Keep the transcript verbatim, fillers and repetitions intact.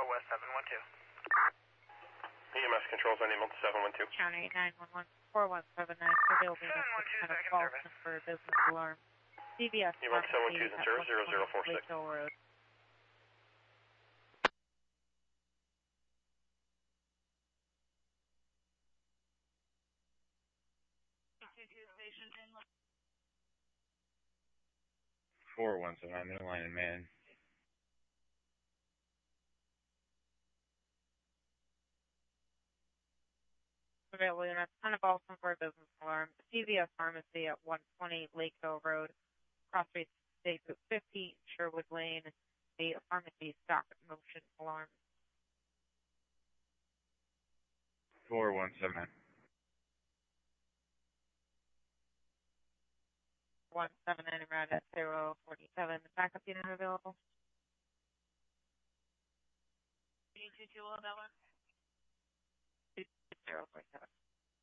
West seven one two. E M S controls on email to seven one two. County nine one one four one seven nine for available units with kind of false number business alarm. C V S email seven one two zero zero zero four six. Lakeville Road. four one seven nine, middle line in man. Available units, kind of Balsam for a business alarm. C V S Pharmacy at one twenty Lakeville Road, Cross Street State Route fifty, Sherwood Lane, a pharmacy stop motion alarm. four one seven nine. one seven nine around at zero forty-seven. Backup unit available. two two two, that one? zero forty-seven.